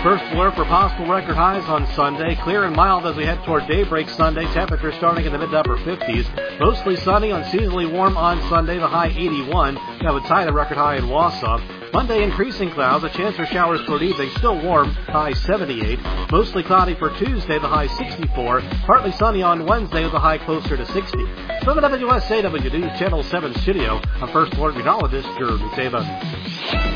First alert for possible record highs on Sunday. Clear and mild as we head toward daybreak Sunday. Temperatures starting in the mid to upper 50s. Mostly sunny, unseasonably warm on Sunday. The high 81. We have a tide of record high in Wausau. Monday, increasing clouds. A chance for showers toward evening. Still warm. High 78. Mostly cloudy for Tuesday. The high 64. Partly sunny on Wednesday with a high closer to 60. From the WSAW News Channel 7 studio, I'm First Alert meteorologist Drew Muteva.